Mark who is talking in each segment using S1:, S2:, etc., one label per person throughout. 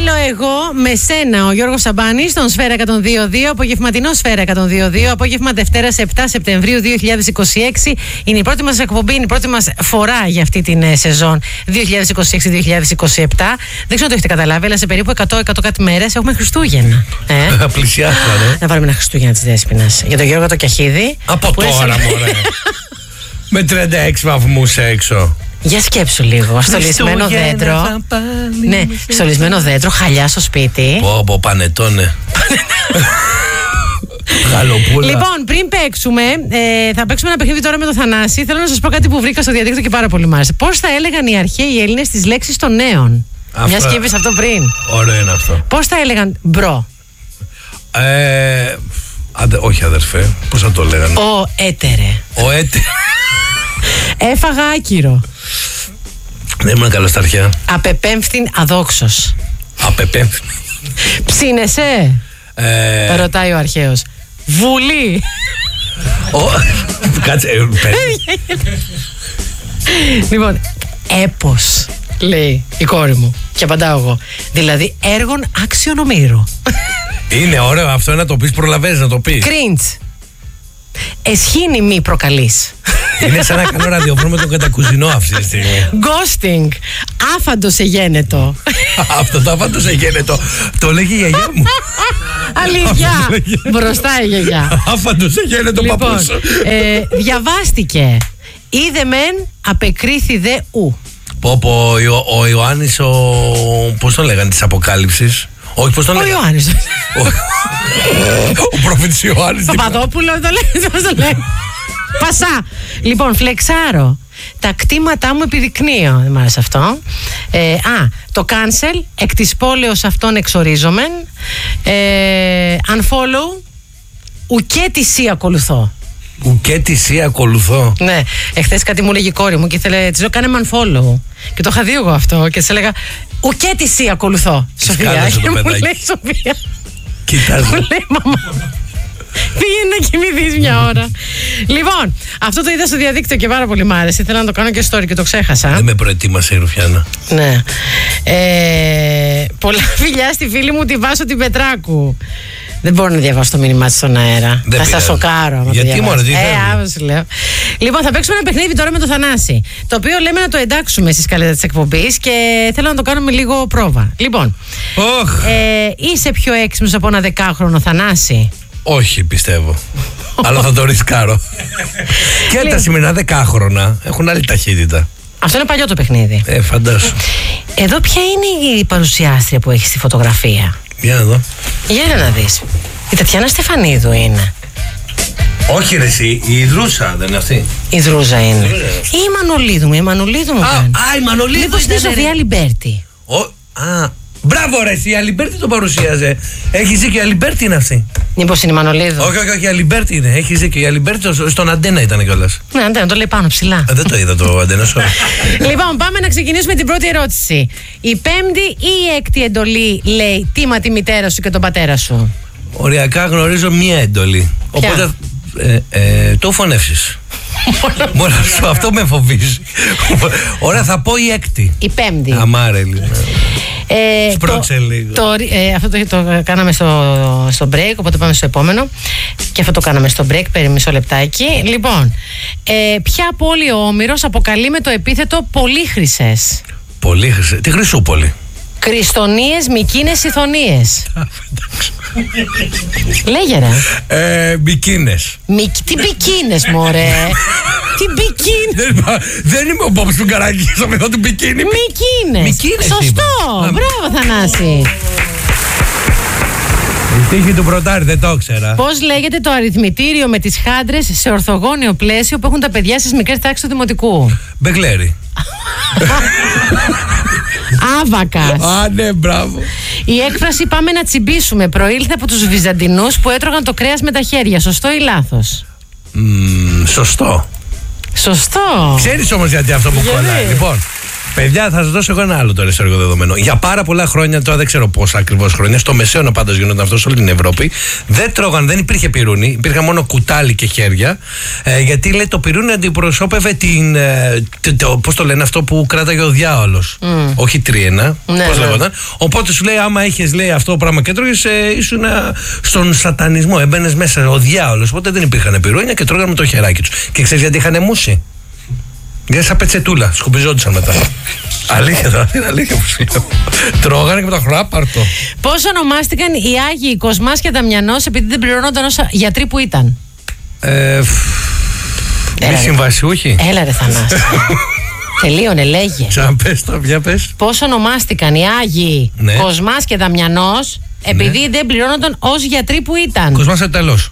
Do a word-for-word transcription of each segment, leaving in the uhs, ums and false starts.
S1: Θέλω εγώ με σένα, ο Γιώργος Σαμπάνης, στον Σφαίρα εκατόν δύο δύο, απογευματινό Σφαίρα εκατόν δύο δύο, απόγευμα Δευτέρα επτά Σεπτεμβρίου δύο χιλιάδες είκοσι έξι. Είναι η πρώτη μας εκπομπή, είναι η πρώτη μας φορά για αυτή την ε, σεζόν δύο χιλιάδες είκοσι έξι δύο χιλιάδες είκοσι επτά. Δεν ξέρω αν το έχετε καταλάβει, αλλά σε περίπου εκατό εκατό κάτι μέρες έχουμε Χριστούγεννα. Ε?
S2: Πλησιάσανε.
S1: Να βάλουμε ένα Χριστούγεννα της Δέσποινας. Για τον Γιώργο το Κιαχίδη.
S2: Από τώρα, έσαι... μωρέ. Με τριάντα έξι βαθμούς έξω.
S1: Για σκέψου λίγο. Στολισμένο δέντρο. Ναι, στολισμένο δέντρο, χαλιά στο σπίτι.
S2: Πω, πω, πανετώνε.
S1: Λοιπόν, πριν παίξουμε, ε, θα παίξουμε ένα παιχνίδι τώρα με το Θανάση. Θέλω να σας πω κάτι που βρήκα στο διαδίκτυο και πάρα πολύ μ' άρεσε. Πώς θα έλεγαν οι αρχαίοι Έλληνες τις λέξεις των νέων? Αυτά... Μια σκέψη αυτό πριν.
S2: Ωραίο είναι αυτό.
S1: Πώς θα έλεγαν μπρο?
S2: Ε, αντε, όχι αδερφέ, πώς θα το λέγανε?
S1: Ο έτερε.
S2: Ο έτερε.
S1: Έφαγα άκυρο.
S2: Δεν ήμουν καλά στα αρχαία.
S1: Απεπέμφθην αδόξος.
S2: Απεπέμφθην.
S1: Ψήνεσαι? Ε... Ρωτάει ο αρχαίος. Βουλή.
S2: Κάτσε.
S1: Λοιπόν, έπος, λέει η κόρη μου. Και απαντάω εγώ. Δηλαδή έργων άξιον ομήρου.
S2: Είναι ωραίο αυτό να το πεις, προλαβαίνεις να το πεις.
S1: Κρίντς. Εσχήνη μη προκαλείς.
S2: Είναι σαν να κάνω ραδιόφωνο με τον κατακουζινό αυτή τη στιγμή.
S1: Ghosting. Άφαντος εγένετο.
S2: Αυτό το άφαντος εγένετο το λέγει η γιαγιά μου.
S1: Αλήθεια. Μπροστά η γιαγιά.
S2: Άφαντος εγένετο παππούς.
S1: ε, Διαβάστηκε. Είδε μεν, απεκρίθη δε ου.
S2: Πω πω, ο, ο Ιωάννης, ο, πώς το λέγανε, της Αποκάλυψης. Όχι, πώς το λέγανε.
S1: Ο Ιωάννης.
S2: Ο προφήτης Ιωάννης.
S1: Παπαδόπουλο το λέει, πώς το λέει. Πασά. Λοιπόν, φλεξάρω. Τα κτήματά μου επιδεικνύω. Δεν μ' άρεσε αυτό. Ε, α, το cancel. Εκ της πόλεως αυτών εξορίζομεν. Ε, unfollow. Ουκέ τη σύ ακολουθώ.
S2: Ουκέ τη σύ ακολουθώ.
S1: Ναι, εχθές κάτι μου λέγει η κόρη μου και ήθελε, της λέω κάνε με unfollow. Και το είχα δει εγώ αυτό και της έλεγα ουκέ τη σύ ακολουθώ. Σοφία. Και μου λέει Σοφία.
S2: Κοιτάζω.
S1: Μου λέει μαμά. Πήγαινε να κοιμηθείς μια ώρα. Λοιπόν, αυτό το είδα στο διαδίκτυο και πάρα πολύ μ' άρεσε. Ήθελα να το κάνω και story και το ξέχασα.
S2: Δεν με προετοίμασε η Ρουφιάνα.
S1: Ναι. Ε, πολλά φιλιά στη φίλη μου τη Βάσο την Πετράκου. Δεν μπορώ να διαβάσω το μήνυμά της στον αέρα. Δεν θα στα σοκάρω.
S2: Γιατί μόνο, τι
S1: ε, άβως, λέω. Λοιπόν, θα παίξουμε ένα παιχνίδι τώρα με το Θανάση. Το οποίο λέμε να το εντάξουμε στη σκαλέτα της εκπομπής και θέλω να το κάνουμε λίγο πρόβα. Λοιπόν,
S2: oh.
S1: ε, είσαι πιο έξυπνος από ένα δεκάχρονο, Θανάση?
S2: Όχι, πιστεύω. Αλλά θα το ρισκάρω. Και τα σημερινά δεκάχρονα έχουν άλλη ταχύτητα.
S1: Αυτό είναι παλιό το παιχνίδι.
S2: Ε, φαντάσου.
S1: Εδώ ποια είναι η παρουσιάστρια που έχει στη φωτογραφία?
S2: Για να δω.
S1: Για να δεις. Η Τατιάνα Στεφανίδου είναι.
S2: Όχι ρε εσύ, η Ιδρούσα δεν είναι αυτή?
S1: Η Δρούζα είναι. Ή η Μανολίδου μου, η Μανολίδου μου.
S2: Α, α, η Μανολίδου.
S1: Μήπως είναι η Σοφία Λιμπέρτη?
S2: Ο, α, μπράβο ρε εσύ, η Αλιμπέρτη το παρουσίαζε. Έχει δίκιο, η Αλιμπέρτη είναι αυτή.
S1: Μήπως είναι η Μανολίδου?
S2: Όχι, όχι, όχι, η Αλιμπέρτη είναι. Έχει δίκιο, η Αλιμπέρτη στον Αντένα ήταν κιόλας.
S1: Ναι, Αντένα, το λέει πάνω ψηλά.
S2: Α, δεν το είδα το Αντένα, sorry.
S1: Λοιπόν, πάμε να ξεκινήσουμε την πρώτη ερώτηση. Η πέμπτη ή η έκτη εντολή λέει τίμα τη μητέρα σου και τον πατέρα σου?
S2: Οριακά γνωρίζω μία εντολή.
S1: Ποια?
S2: Οπότε ε, ε, το φωνεύσεις. Μόνο αυτό με φοβίζει. Ωραία, θα πω η έκτη.
S1: Η πέμπτη.
S2: Αμάρε λίγο.
S1: Ε,
S2: Σπρώξε
S1: το,
S2: λίγο.
S1: Το, ε, αυτό το, το κάναμε στο, στο break, οπότε πάμε στο επόμενο. Και αυτό το κάναμε στο break, περί μισό λεπτάκι. Λοιπόν, ε, ποια πόλη ο Όμηρος αποκαλεί με το επίθετο Πολύχρυσες?
S2: Πολύχρυσες, τη Χρυσούπολη.
S1: Κρυστονίες, Μικίνες, Ιθονίες. Λέγε ρε.
S2: Ε, Μπικίνες.
S1: Μικ, τι μπικίνες μωρέ. Τι μπικίνες.
S2: Δεν είμαι ο Μπόμπς Πουγκαράκης, θα με δω την μπικίνη.
S1: Μικίνες. Σωστό. Μπράβο Θανάση.
S2: Η τύχη του πρωτάρι, δεν το ήξερα.
S1: Πώς λέγεται το αριθμητήριο με τις χάντρες σε ορθογώνιο πλαίσιο που έχουν τα παιδιά στις μικρές τάξεις του δημοτικού?
S2: Μπεγκλέρι.
S1: Άβακας.
S2: Α, ναι, μπράβο.
S1: Η έκφραση πάμε να τσιμπήσουμε προήλθε από τους Βυζαντινούς που έτρωγαν το κρέας με τα χέρια. Σωστό ή λάθος?
S2: Mm, σωστό.
S1: Σωστό.
S2: Ξέρεις όμως γιατί αυτό που κολλάει. Λοιπόν, Παιδιά, θα σα δώσω εγώ ένα άλλο τώρα ιστορικό δεδομένο. Για πάρα πολλά χρόνια, τώρα δεν ξέρω πόσα ακριβώς χρόνια, στο Μεσαίωνα πάντως γινόταν αυτό σε όλη την Ευρώπη. Δεν τρώγαν, δεν υπήρχε πυρούνι, υπήρχαν μόνο κουτάλι και χέρια. Ε, γιατί λέει το πυρούνι αντιπροσώπευε την. Ε, πώς το λένε αυτό που κράταγε ο διάολος. Mm. Όχι τρίαινα. Ναι, πώς ναι. λέγονταν. Οπότε σου λέει, άμα είχε λέει αυτό το πράγμα και τρώγες, ε, ήσουν στον σατανισμό. Έμπαινε μέσα ο διάολος. Οπότε δεν υπήρχαν πυρούνια και τρώγαν με το χεράκι του. Και ξέρει γιατί είχαν μουσι. Για σαν πετσετούλα, σκουπιζόντουσαν μετά. Αλήθεια τώρα, είναι αλήθεια που σου λέω. Τρώγανε και με τα χράπαρτο.
S1: Πώς ονομάστηκαν οι Άγιοι Κοσμάς και Δαμιανός επειδή δεν πληρώνονταν ως γιατροί που ήταν?
S2: Ε, μη συμβασιούχοι.
S1: Έλα ρε Θανάση. Τελείωνε, λέγε.
S2: Ξαναπες το, για πες.
S1: Πώς ονομάστηκαν οι Άγιοι ναι. Κοσμάς και Δαμιανός επειδή ναι. δεν πληρώνονταν ως γιατροί που ήταν?
S2: Κοσμάς εντελώς.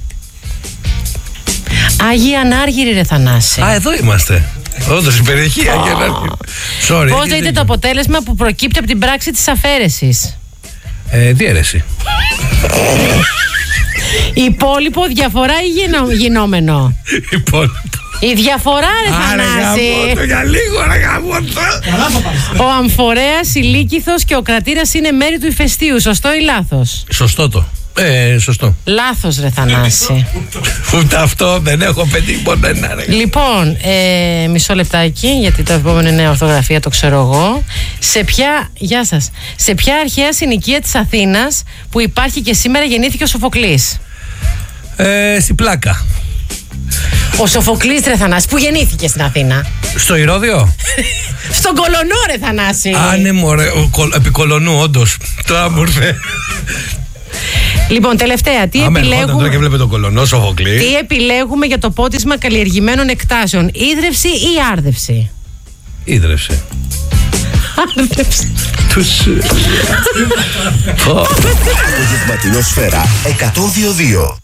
S1: Άγιοι Ανάργυροι ρε Θανάση.
S2: Α, εδώ είμαστε. Όντως η περιοχή Άγιοι Ανάργυροι.
S1: Πώς δείτε το αποτέλεσμα που προκύπτει από την πράξη της αφαίρεσης?
S2: Ε, διαίρεση.
S1: Υπόλοιπο, διαφορά ή γινο, γινόμενο?
S2: Υπόλοιπο.
S1: Η διαφορά ρε Θανάση.
S2: Άρα για λίγο ρε γαμώτο.
S1: Ο αμφορέας, η λύκηθος και ο κρατήρας είναι μέρη του ηφαιστείου. Σωστό ή λάθος?
S2: Σωστό το. Ε, σωστό.
S1: Λάθος ρε Θανάση.
S2: Ούτε αυτό δεν έχω πετύχει μόνο ένα ρε.
S1: Λοιπόν, ε, μισό λεπτάκι, γιατί το επόμενο είναι ορθογραφία, το ξέρω εγώ. Σε ποια, γεια σας, σε ποια αρχαία συνοικία της Αθήνας που υπάρχει και σήμερα γεννήθηκε ο Σοφοκλής?
S2: Ε, στη Πλάκα.
S1: Ο Σοφοκλής ρε Θανάση, που γεννήθηκε στην Αθήνα?
S2: Στο Ηρώδειο.
S1: Στον Κολονό ρε Θανάση.
S2: Α, ναι μωρέ, επί Κολονού όντως. Τώρα μου ήρθε.
S1: Λοιπόν, τελευταία, τι
S2: Άμε,
S1: επιλέγουμε.
S2: Τώρα και βλέπε τον Κολονό, Σοφοκλή.
S1: Τι επιλέγουμε για το πότισμα καλλιεργημένων εκτάσεων, ίδρυυση ή άρδευση?
S2: Ίδρυυση.
S1: Άρδευση.
S2: Τους.
S3: Απογευματινό Σφαίρα εκατόν δύο δύο.